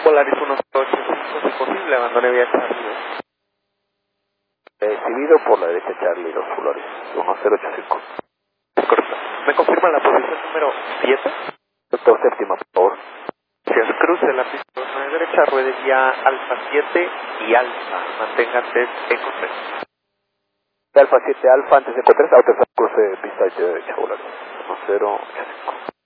Polaris 185, si posible, abandone vía Charlie. Recibido por la derecha Charlie, los Polaris 1085. Correcto. ¿Me confirma la posición número 7? Doctor séptima, por favor. Gracias. Cruce la pista 9 derecha, ruede vía Alfa 7 y Alfa. Mantenga antes Eco 3. Alfa 7 Alfa antes de Eco 3, autorizado cruce de pista de derecha, Polaris 1085.